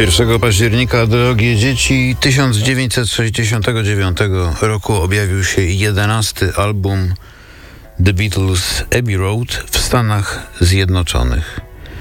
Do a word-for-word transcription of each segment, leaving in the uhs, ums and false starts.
pierwszego października, drogie dzieci, tysiąc dziewięćset sześćdziesiątego dziewiątego roku objawił się jedenasty album The Beatles Abbey Road w Stanach Zjednoczonych.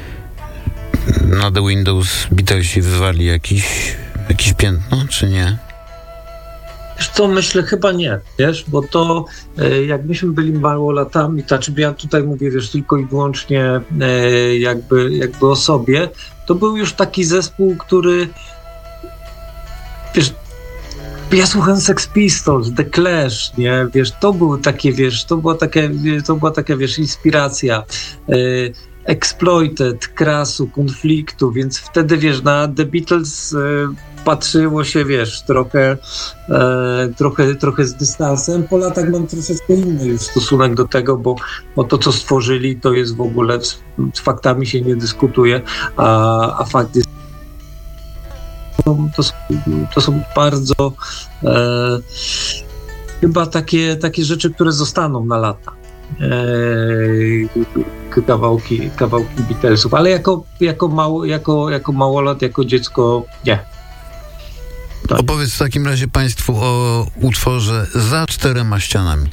Na The Windows Beatlesi wywali jakiś, jakiś piętno, czy nie? Wiesz co, myślę, chyba nie, wiesz, bo to e, jak myśmy byli małolatami, to znaczy ja tutaj mówię, wiesz, tylko i wyłącznie e, jakby, jakby o sobie, to był już taki zespół, który, wiesz, ja słuchałem Sex Pistols, The Clash, nie, wiesz, to były takie, wiesz, to była taka, to była taka, wiesz, inspiracja, e, Exploited, Krasu, Konfliktu, więc wtedy, wiesz, na The Beatles e, patrzyło się, wiesz, trochę, e, trochę, trochę z dystansem. Po latach mam troszeczkę inny już stosunek do tego, bo, bo to, co stworzyli, to jest w ogóle, z, z faktami się nie dyskutuje, a, a fakt jest, to, to, są, to są bardzo e, chyba takie, takie rzeczy, które zostaną na lata. E, kawałki, kawałki Beatlesów, ale jako, jako, mało, jako, jako małolat, jako dziecko nie. Tak. Opowiedz w takim razie państwu o utworze Za czterema ścianami.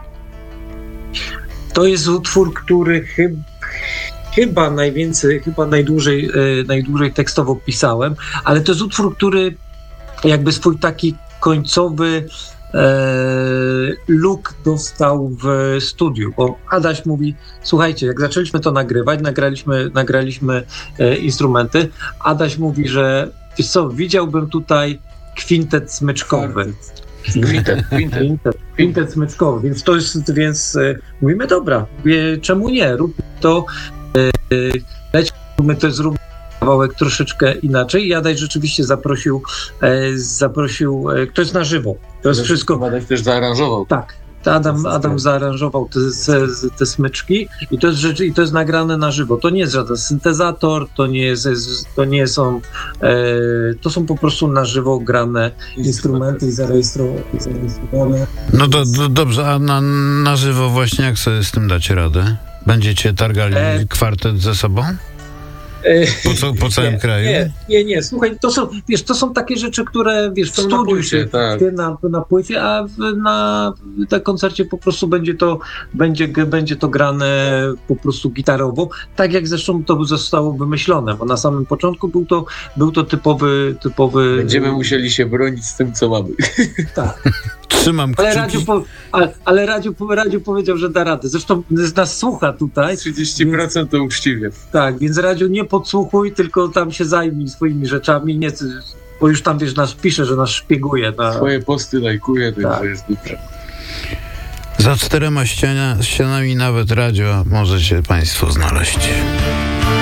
To jest utwór, który chyba, chyba najwięcej, chyba najdłużej, e, najdłużej tekstowo pisałem, ale to jest utwór, który jakby swój taki końcowy e, look dostał w studiu, bo Adaś mówi, słuchajcie, jak zaczęliśmy to nagrywać, nagraliśmy, nagraliśmy e, instrumenty, Adaś mówi, że wiesz co, widziałbym tutaj kwintet smyczkowy. Kwintet, kwintet. Kwintet smyczkowy, więc to jest, więc e, mówimy, dobra, e, czemu nie, rób to, e, lećmy to, zróbmy kawałek troszeczkę inaczej i Adaś rzeczywiście zaprosił, e, zaprosił, e, to jest na żywo, to jest wszystko. Adaś też zaaranżował. Tak. Adam, Adam zaaranżował te, te, te smyczki i to, jest rzeczy, i to jest nagrane na żywo. To nie jest żaden syntezator, to nie, jest, to nie są e, to są po prostu na żywo grane instrumenty i zarejestrowane. No to do, dobrze, a na, na żywo właśnie jak sobie z tym dacie radę? Będziecie targali e... kwartet ze sobą? Po, co, po całym nie, kraju? Nie, nie, nie. Słuchaj, to są, wiesz, to są takie rzeczy, które wiesz, w studiu na płycie, tak. na, na płycie, a na, na koncercie po prostu będzie to, będzie, będzie to grane po prostu gitarowo, tak jak zresztą to zostało wymyślone, bo na samym początku był to, był to typowy, typowy... Będziemy musieli się bronić z tym, co mamy. Tak. Trzymam ale kciuki. Radziu, po, ale, ale Radziu, Radziu powiedział, że da radę. Zresztą nas słucha tutaj. trzydzieści procent to uczciwie. Tak, więc Radziu, nie podsłuchuj, tylko tam się zajmij swoimi rzeczami, nie, bo już tam, wiesz, nas pisze, że nas szpieguje. Na... Swoje posty lajkuje, to tak. jest dobrze. Za czterema ściana, ścianami nawet radio możecie państwo znaleźć.